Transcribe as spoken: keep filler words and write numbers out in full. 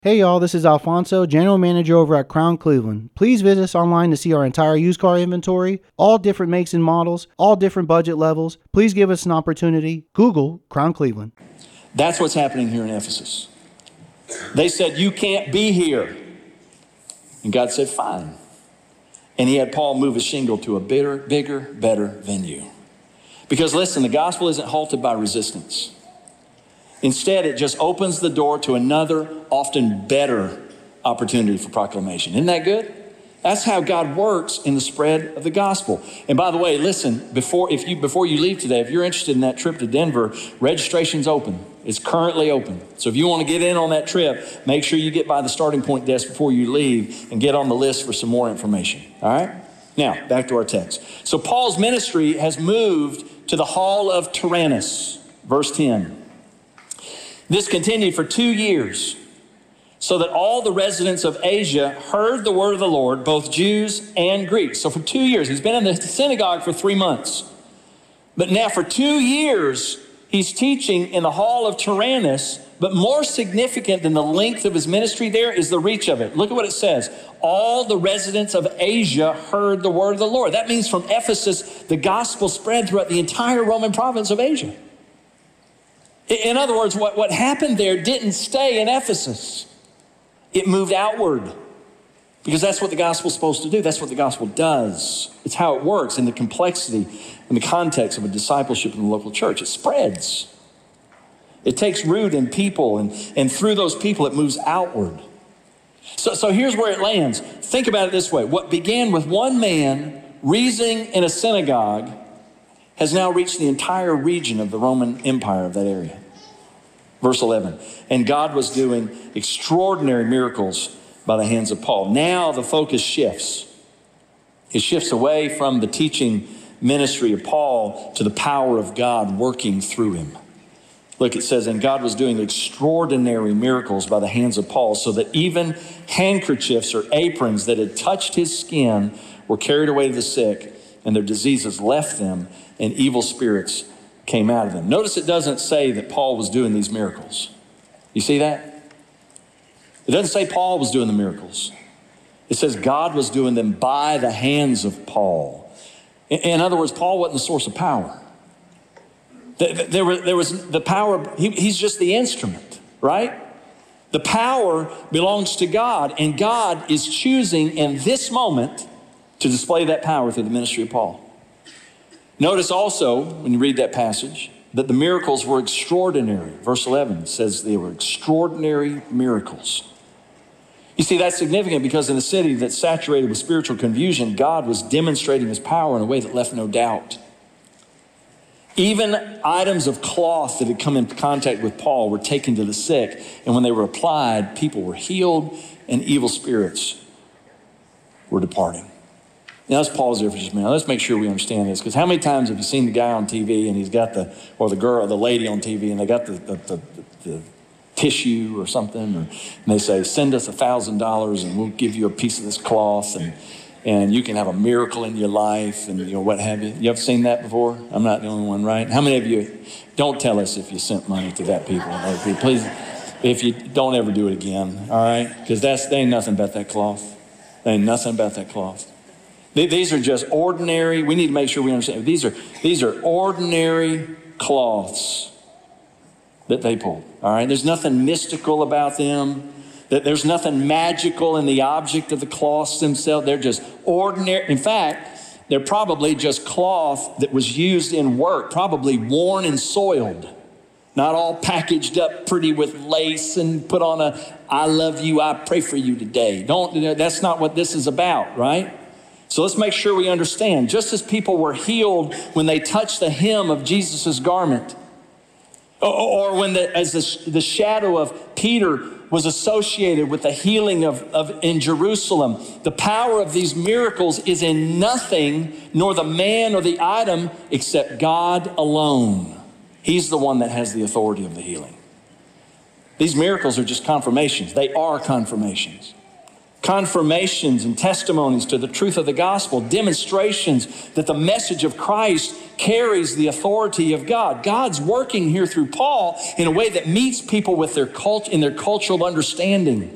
Hey y'all, this is Alfonso, General Manager over at Crown Cleveland. Please visit us online to see our entire used car inventory, all different makes and models, all different budget levels. Please give us an opportunity. Google Crown Cleveland. That's what's happening here in Ephesus. They said, you can't be here. And God said, fine. And he had Paul move a shingle to a bigger, bigger, better venue. Because listen, the gospel isn't halted by resistance. Instead, it just opens the door to another, often better opportunity for proclamation. Isn't that good? That's how God works in the spread of the gospel. And by the way, listen, before if you before you leave today, if you're interested in that trip to Denver, registration's open. It's currently open. So if you want to get in on that trip, make sure you get by the starting point desk before you leave and get on the list for some more information. All right? Now, back to our text. So Paul's ministry has moved to the hall of Tyrannus. Verse ten. This continued for two years, so that all the residents of Asia heard the word of the Lord, both Jews and Greeks. So for two years, he's been in the synagogue for three months. But now for two years, he's teaching in the hall of Tyrannus, but more significant than the length of his ministry there is the reach of it. Look at what it says. All the residents of Asia heard the word of the Lord. That means from Ephesus, the gospel spread throughout the entire Roman province of Asia. In other words, what, what happened there didn't stay in Ephesus. It moved outward, because that's what the gospel's supposed to do. That's what the gospel does. It's how it works in the complexity and the context of a discipleship in the local church. It spreads. It takes root in people, and, and through those people, it moves outward. So, so here's where it lands. Think about it this way. What began with one man reasoning in a synagogue has now reached the entire region of the Roman Empire of that area. Verse eleven, and God was doing extraordinary miracles by the hands of Paul. Now the focus shifts. It shifts away from the teaching ministry of Paul to the power of God working through him. Look, it says, and God was doing extraordinary miracles by the hands of Paul, so that even handkerchiefs or aprons that had touched his skin were carried away to the sick, and their diseases left them, and evil spirits came out of them. Notice it doesn't say that Paul was doing these miracles. You see that? It doesn't say Paul was doing the miracles. It says God was doing them by the hands of Paul. In other words, Paul wasn't the source of power. There was the power, he's just the instrument, right? The power belongs to God, and God is choosing in this moment to display that power through the ministry of Paul. Notice also, when you read that passage, that the miracles were extraordinary. Verse eleven says they were extraordinary miracles. You see, that's significant because in a city that's saturated with spiritual confusion, God was demonstrating his power in a way that left no doubt. Even items of cloth that had come in contact with Paul were taken to the sick, and when they were applied, people were healed and evil spirits were departing. Now let's pause there for just a minute. Let's make sure we understand this, because how many times have you seen the guy on T V and he's got the, or the girl, or the lady on T V, and they got the, the, the, the tissue or something, or, and they say, send us a thousand dollars and we'll give you a piece of this cloth, and and you can have a miracle in your life, and you know what have you. You ever seen that before? I'm not the only one, right? How many of you, don't tell us if you sent money to that people. Please, if you don't ever do it again, all right? Because that's, there ain't nothing about that cloth. There ain't nothing about that cloth. These are just ordinary, we need to make sure we understand. These are, these are ordinary cloths that they pulled, all right? There's nothing mystical about them. There's nothing magical in the object of the cloths themselves. They're just ordinary. In fact, they're probably just cloth that was used in work, probably worn and soiled, not all packaged up pretty with lace and put on a, I love you, I pray for you today. Don't, that's not what this is about, right? So let's make sure we understand. Just as people were healed when they touched the hem of Jesus's garment, or when the, as the, the shadow of Peter was associated with the healing of, of in Jerusalem, the power of these miracles is in nothing, nor the man or the item, except God alone. He's the one that has the authority of the healing. These miracles are just confirmations. They are confirmations. Confirmations and testimonies to the truth of the gospel, demonstrations that the message of Christ carries the authority of God. God's working here through Paul in a way that meets people with their cult in their cultural understanding.